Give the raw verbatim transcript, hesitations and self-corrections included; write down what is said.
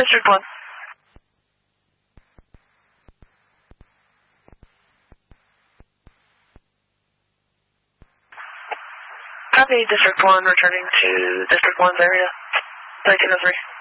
District one. Copy, District one, returning to District one's area. thirteen oh three.